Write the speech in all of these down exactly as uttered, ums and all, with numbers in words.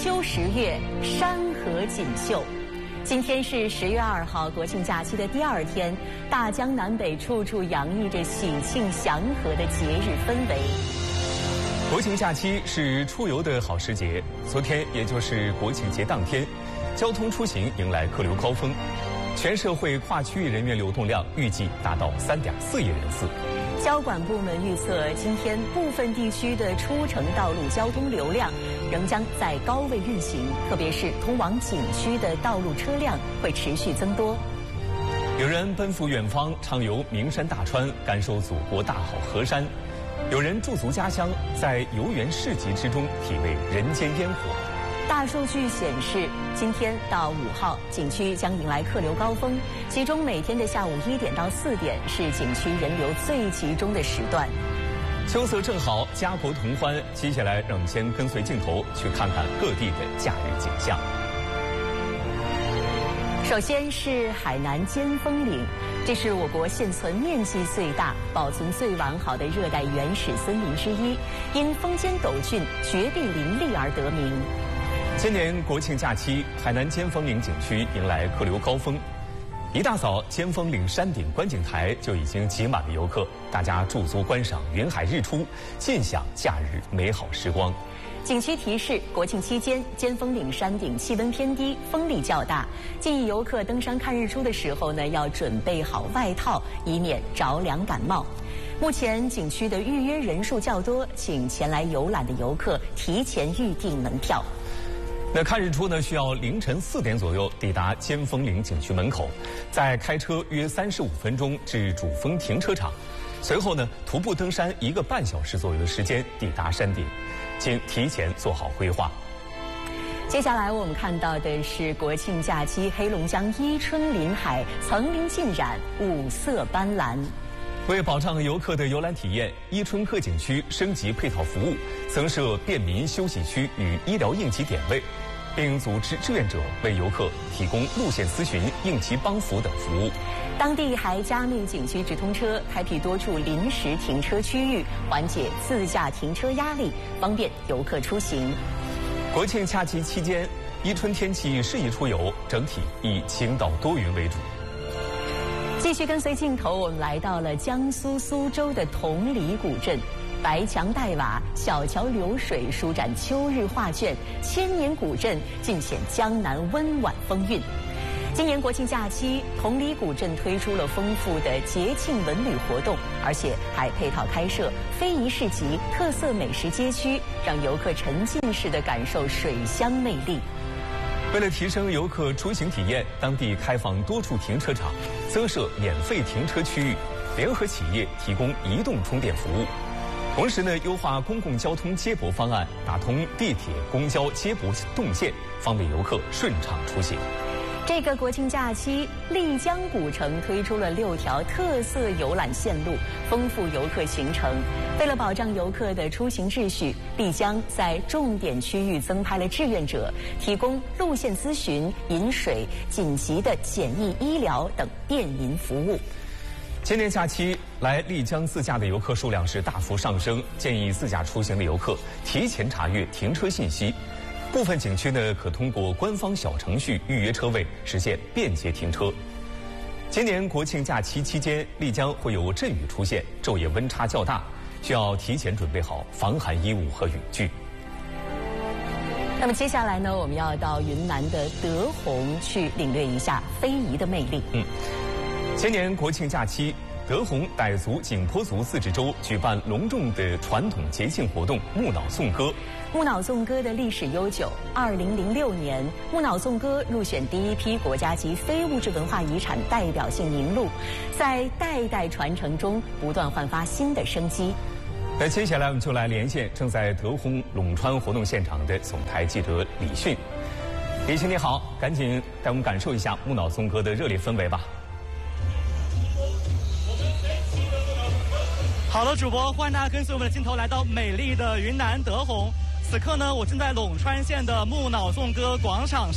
秋十月，山河锦绣。今天是十月二号，国庆假期的第二天，大江南北处处洋溢着喜庆祥和的节日氛围。 国庆假期是出游的好时节，昨天也就是国庆节当天，交通出行迎来客流高峰，全社会跨区域人员流动量预计达到三点四亿人次。 交管部门预测，今天部分地区的出城道路交通流量仍将在高位运行，特别是通往景区的道路车辆会持续增多。 有人奔赴远方，畅游名山大川，感受祖国大好河山；有人驻足家乡，在游园市集之中体味人间烟火。 大数据显示，今天到五号，景区将迎来客流高峰，其中每天的下午一点到四点是景区人流最集中的时段。 秋色正好，家国同欢。接下来，让我们先跟随镜头去看看各地的假日景象。 首先是海南尖峰岭，这是我国现存面积最大、保存最完好的热带原始森林之一，因峰间陡峻、绝壁林立而得名。 今年国庆假期，海南尖峰岭景区迎来客流高峰。一大早，尖峰岭山顶观景台就已经挤满了游客，大家驻足观赏云海日出，尽享假日美好时光。 景区提示：国庆期间，尖峰岭山顶气温偏低，风力较大，建议游客登山看日出的时候呢，要准备好外套，以免着凉感冒。目前景区的预约人数较多，请前来游览的游客提前预订门票。 那看日出呢，需要凌晨四点左右抵达尖峰岭景区门口，再开车约三十五分钟至主峰停车场，随后呢徒步登山一个半小时左右的时间抵达山顶，请提前做好规划。 接下来我们看到的是国庆假期，黑龙江伊春临海，层林尽染，五色斑斓。 为保障游客的游览体验，伊春客景区升级配套服务，增设便民休息区与医疗应急点位，并组织志愿者为游客提供路线咨询、应急帮扶等服务。 当地还加密景区直通车，开辟多处临时停车区域，缓解自驾停车压力，方便游客出行。 国庆假期期间，伊春天气适宜出游，整体以晴到多云为主。 继续跟随镜头，我们来到了江苏苏州的同里古镇，白墙黛瓦，小桥流水，舒展秋日画卷，千年古镇尽显江南温婉风韵。今年国庆假期，同里古镇推出了丰富的节庆文旅活动，而且还配套开设非遗市集、特色美食街区，让游客沉浸式的感受水乡魅力。 为了提升游客出行体验，当地开放多处停车场，增设免费停车区域，联合企业提供移动充电服务。同时呢，优化公共交通接驳方案，打通地铁、公交接驳动线，方便游客顺畅出行。 这个国庆假期，丽江古城推出了六条特色游览线路，丰富游客行程。为了保障游客的出行秩序，丽江在重点区域增派了志愿者，提供路线咨询、饮水、紧急的简易医疗等便民服务。 今年假期来丽江自驾的游客数量是大幅上升，建议自驾出行的游客提前查阅停车信息。部分景区呢，可通过官方小程序预约车位，实现便捷停车。今年国庆假期期间，丽江会有阵雨出现，昼夜温差较大，需要提前准备好防寒衣物和雨具。 那么接下来呢，我们要到云南的德宏去领略一下非遗的魅力。 嗯，今年国庆假期，德宏傣族景颇族自治州举办隆重的传统节庆活动木脑颂歌。 木脑颂歌的历史悠久，二零零六年，木脑颂歌入选第一批国家级非物质文化遗产代表性名录，在代代传承中不断焕发新的生机。 那接下来我们就来连线正在德宏陇川活动现场的总台记者李迅。李迅你好，赶紧带我们感受一下木脑颂歌的热烈氛围吧。 好的，主播，欢迎大家跟随我们的镜头来到美丽的云南德宏。此刻呢，我正在陇川县的木脑颂歌广场上，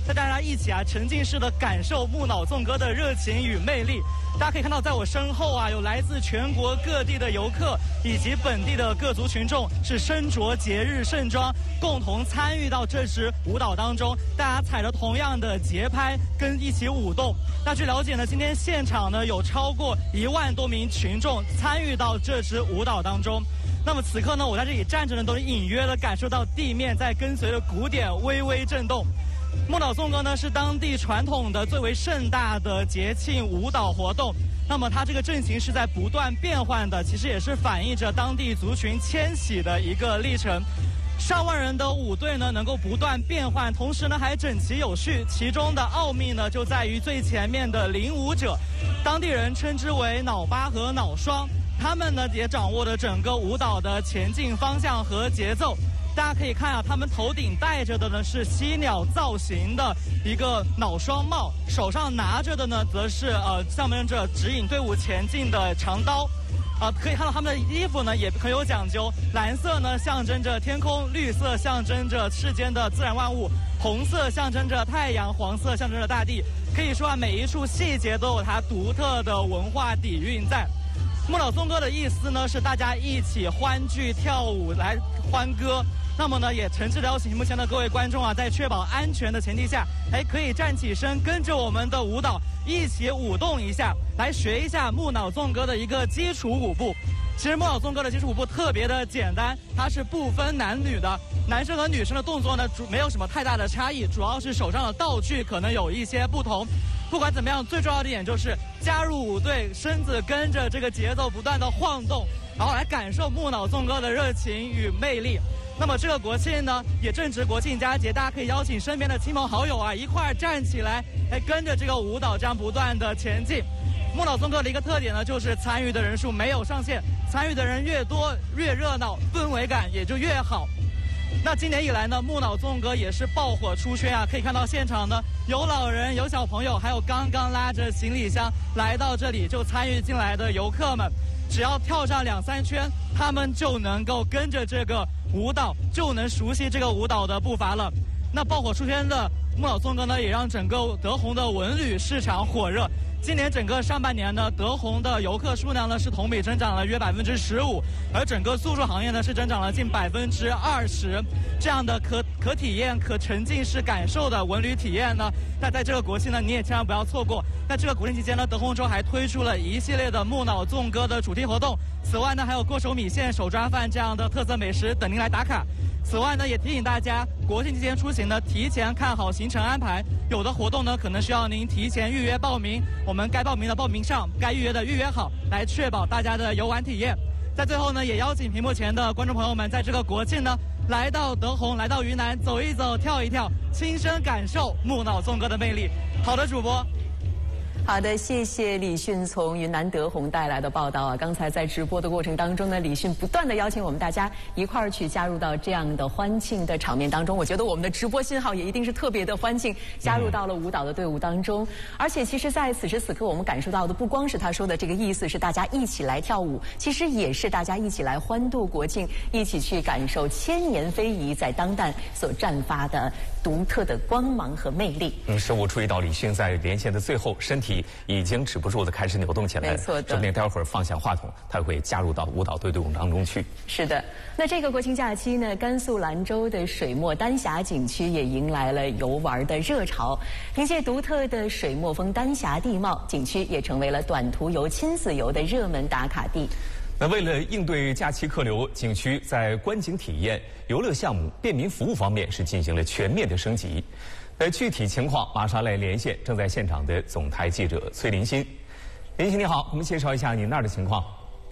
带大家一起啊沉浸式的感受木脑纵歌的热情与魅力。大家可以看到，在我身后啊，有来自全国各地的游客以及本地的各族群众，是身着节日盛装，共同参与到这支舞蹈当中。大家踩着同样的节拍，跟一起舞动。那据了解呢，今天现场呢有超过一万多名群众参与到这支舞蹈当中。那么此刻呢，我在这里站着呢，都是隐约的感受到地面在跟随着鼓点微微震动。木脑纵歌呢是当地传统的最为盛大的节庆舞蹈活动，那么它这个阵型是在不断变换的，其实也是反映着当地族群迁徙的一个历程。上万人的舞队呢能够不断变换，同时呢还整齐有序，其中的奥秘呢就在于最前面的领舞者，当地人称之为脑八和脑双，他们呢也掌握着整个舞蹈的前进方向和节奏。大家可以看啊，他们头顶戴着的呢是犀鸟造型的一个脑双帽，手上拿着的呢则是呃象征着指引队伍前进的长刀。啊、呃，可以看到他们的衣服呢也很有讲究，蓝色呢象征着天空，绿色象征着世间的自然万物，红色象征着太阳，黄色象征着大地。可以说啊，每一处细节都有它独特的文化底蕴在。木脑纵歌的意思呢是大家一起欢聚跳舞来欢歌。那么呢，也诚挚的邀请目前的各位观众啊，在确保安全的前提下，哎，可以站起身，跟着我们的舞蹈一起舞动一下，来学一下木脑纵歌的一个基础舞步。其实木脑纵歌的基础舞步特别的简单，它是不分男女的，男生和女生的动作呢，主没有什么太大的差异，主要是手上的道具可能有一些不同。不管怎么样，最重要的一点就是加入舞队，身子跟着这个节奏不断的晃动，然后来感受木脑纵歌的热情与魅力。那么这个国庆呢，也正值国庆佳节，大家可以邀请身边的亲朋好友啊，一块儿站起来，哎，跟着这个舞蹈这样不断的前进。木脑纵歌的一个特点呢，就是参与的人数没有上限，参与的人越多越热闹，氛围感也就越好。那今年以来呢，木脑纵歌也是爆火出圈啊！可以看到现场呢，有老人，有小朋友，还有刚刚拉着行李箱来到这里就参与进来的游客们，只要跳上两三圈，他们就能够跟着这个舞蹈，就能熟悉这个舞蹈的步伐了。那爆火出圈的木脑纵歌呢，也让整个德宏的文旅市场火热。今年整个上半年呢，德宏的游客数量呢是同比增长了约百分之十五，而整个宿住行业呢是增长了近百分之二十。这样的可可体验、可沉浸式感受的文旅体验呢，那在这个国庆呢，你也千万不要错过。那这个国庆期间呢，德宏州还推出了一系列的木脑纵歌的主题活动。此外呢，还有过手米线、手抓饭这样的特色美食等您来打卡。此外呢，也提醒大家，国庆期间出行呢，提前看好行程安排。有的活动呢，可能需要您提前预约报名，我们该报名的报名上，该预约的预约好，来确保大家的游玩体验。在最后呢，也邀请屏幕前的观众朋友们，在这个国庆呢，来到德宏，来到云南，走一走，跳一跳，亲身感受木脑纵歌的魅力。好的，主播。 好的，谢谢李迅从云南德宏带来的报道啊。刚才在直播的过程当中呢，李迅不断的邀请我们大家一块儿去加入到这样的欢庆的场面当中。我觉得我们的直播信号也一定是特别的欢庆，加入到了舞蹈的队伍当中。而且其实在此时此刻，我们感受到的不光是他说的这个意思，是大家一起来跳舞，其实也是大家一起来欢度国庆，一起去感受千年非遗在当代所绽发的独特的光芒和魅力。 嗯，是我注意到李迅在连线的最后，身体已经止不住的开始扭动起来了。 没错的， 说不定待会儿放下话筒，他会加入到舞蹈队队伍当中去。 是的，那这个国庆假期呢，甘肃兰州的水墨丹霞景区也迎来了游玩的热潮。凭借独特的水墨风丹霞地貌，景区也成为了短途游、亲子游的热门打卡地。 那为了应对假期客流，景区在观景体验、游乐项目、便民服务方面是进行了全面的升级。呃，具体情况马上来连线正在现场的总台记者崔林鑫。林鑫你好，我们介绍一下您那儿的情况。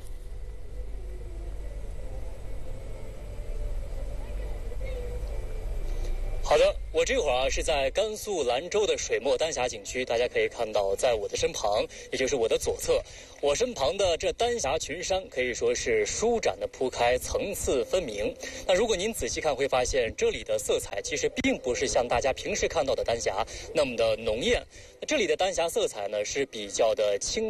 好的，我这会儿啊是在甘肃兰州的水墨丹霞景区，大家可以看到，在我的身旁，也就是我的左侧，我身旁的这丹霞群山可以说是舒展的铺开，层次分明。那如果您仔细看，会发现这里的色彩其实并不是像大家平时看到的丹霞那么的浓艳。那这里的丹霞色彩呢是比较的清淡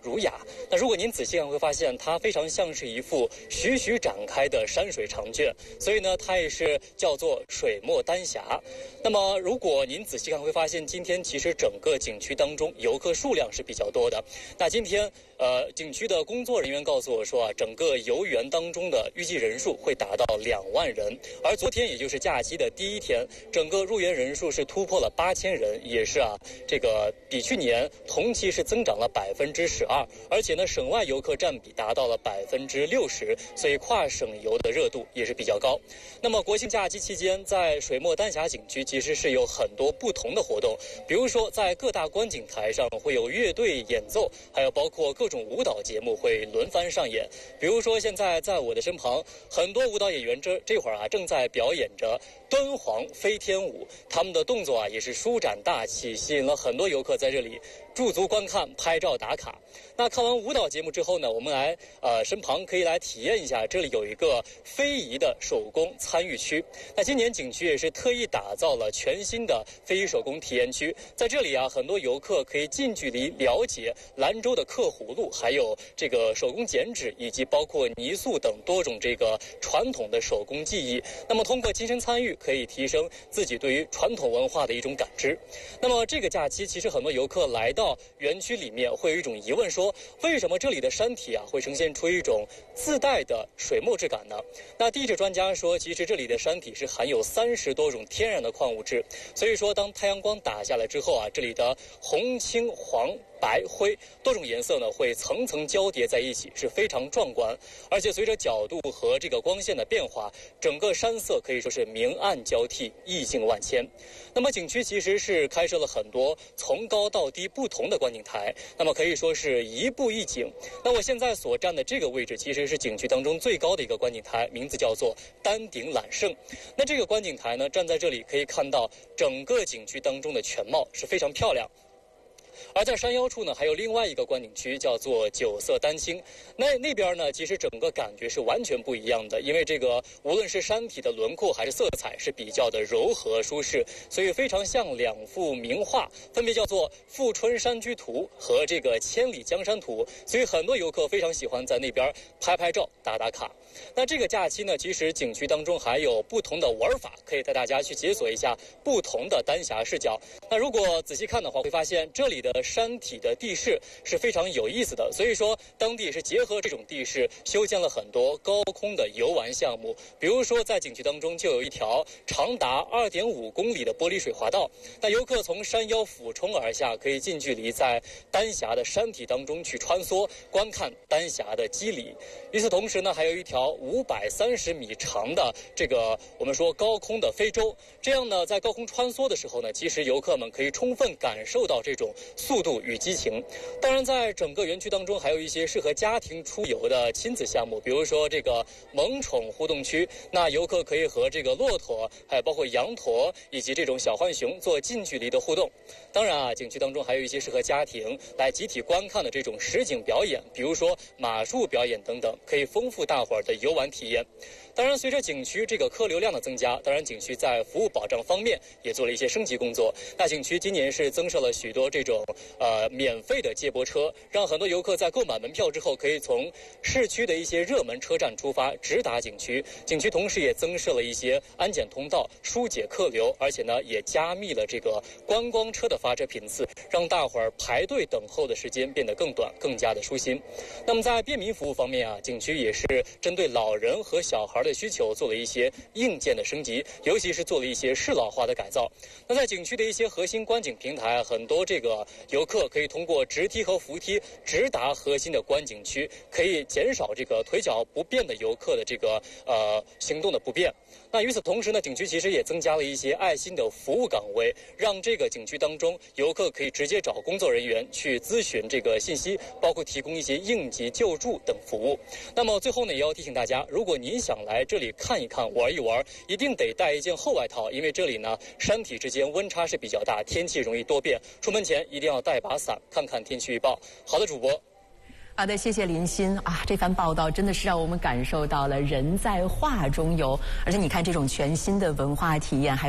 儒雅。那如果您仔细看会发现，它非常像是一幅徐徐展开的山水长卷，所以呢，它也是叫做水墨丹霞。那么如果您仔细看会发现，今天其实整个景区当中游客数量是比较多的。那今天呃，景区的工作人员告诉我说啊，整个游园当中的预计人数会达到两万人，而昨天也就是假期的第一天，整个入园人数是突破了八千人，也是啊，这个比去年同期是增长了百分之十二，而且呢，省外游客占比达到了百分之六十，所以跨省游的热度也是比较高。那么国庆假期期间，在水墨丹霞景区其实是有很多不同的活动，比如说在各大观景台上会有乐队演奏，还有包括各种舞蹈节目会轮番上演。比如说现在在我的身旁，很多舞蹈演员这这会儿啊正在表演着敦煌飞天舞，他们的动作啊也是舒展大气，吸引了很多游客在这里驻足观看、拍照打卡。那看完舞蹈节目之后呢，我们来呃身旁可以来体验一下，这里有一个非遗的手工参与区。那今年景区也是特意打造了全新的非遗手工体验区，在这里啊，很多游客可以近距离了解兰州的刻葫芦，还有这个手工剪纸，以及包括泥塑等多种这个传统的手工技艺。那么通过亲身参与，可以提升自己对于传统文化的一种感知。那么这个假期，其实很多游客来到园区里面，会有一种疑问说，为什么这里的山体啊会呈现出一种自带的水墨质感呢？那地质专家说，其实这里的山体是含有三十多种天然的矿物质，所以说当太阳光打下来之后啊，这里的红、青、黄、白、灰多种颜色呢会层层交叠在一起，是非常壮观。而且随着角度和这个光线的变化，整个山色可以说是明暗交替，意境万千。那么景区其实是开设了很多从高到低不同的观景台，那么可以说是一步一景。那我现在所站的这个位置其实是景区当中最高的一个观景台，名字叫做丹顶揽胜。那这个观景台呢，站在这里可以看到整个景区当中的全貌，是非常漂亮。而在山腰处呢，还有另外一个观景区，叫做九色丹青。那那边呢，其实整个感觉是完全不一样的，因为这个无论是山体的轮廓还是色彩，是比较的柔和舒适，所以非常像两幅名画，分别叫做《富春山居图》和这个《千里江山图》。所以很多游客非常喜欢在那边拍拍照、打打卡。那这个假期呢，其实景区当中还有不同的玩法，可以带大家去解锁一下不同的丹霞视角。那如果仔细看的话，会发现这里的山体的地势是非常有意思的，所以说当地是结合这种地势修建了很多高空的游玩项目。比如说在景区当中就有一条长达 二点五公里的玻璃水滑道，那游客从山腰俯冲而下，可以近距离在丹霞的山体当中去穿梭，观看丹霞的肌理。与此同时呢，还有一条五百三十米长的这个我们说高空的飞舟，这样呢在高空穿梭的时候呢，其实游客们可以充分感受到这种速度与激情。当然在整个园区当中还有一些适合家庭出游的亲子项目，比如说这个萌宠互动区，那游客可以和这个骆驼还有包括羊驼以及这种小浣熊做近距离的互动。当然啊，景区当中还有一些适合家庭来集体观看的这种实景表演，比如说马术表演等等，可以丰富大伙儿的游玩体验。当然随着景区这个客流量的增加，当然景区在服务保障方面也做了一些升级工作。那景区今年是增设了许多这种呃免费的接驳车，让很多游客在购买门票之后，可以从市区的一些热门车站出发，直达景区。景区同时也增设了一些安检通道，疏解客流，而且呢也加密了这个观光车的发车频次，让大伙儿排队等候的时间变得更短，更加的舒心。那么在便民服务方面啊，景区也是针对老人和小孩的需求做了一些硬件的升级，尤其是做了一些适老化的改造。那在景区的一些核心观景平台啊，很多这个游客可以通过直梯和扶梯直达核心的观景区，可以减少这个腿脚不便的游客的这个呃行动的不便。那与此同时呢，景区其实也增加了一些爱心的服务岗位，让这个景区当中游客可以直接找工作人员去咨询这个信息，包括提供一些应急救助等服务。那么最后呢，也要提醒大家，如果您想来这里看一看、玩一玩，一定得带一件厚外套，因为这里呢山体之间温差是比较大，天气容易多变，出门前一定要带把伞，看看天气预报。好的，主播。 好的，谢谢林鑫啊！这番报道真的是让我们感受到了人在画中游，而且你看这种全新的文化体验，还有